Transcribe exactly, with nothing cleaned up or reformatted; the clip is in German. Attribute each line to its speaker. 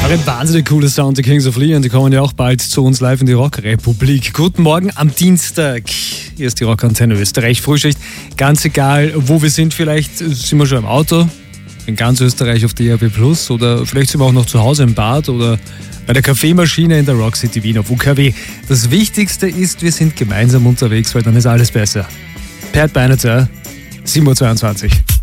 Speaker 1: Ein wahnsinnig cooler Sound, die Kings of Leon, die kommen ja auch bald zu uns live in die Rockrepublik. Guten Morgen am Dienstag. Hier ist die Rockantenne Österreich Frühschicht. Ganz egal, wo wir sind, vielleicht sind wir schon im Auto, in ganz Österreich auf D A B plus, oder vielleicht sind wir auch noch zu Hause im Bad oder bei der Kaffeemaschine in der Rock City Wien auf U K W. Das Wichtigste ist, wir sind gemeinsam unterwegs, weil dann ist alles besser. Pat Beinatar, sieben Uhr zweiundzwanzig.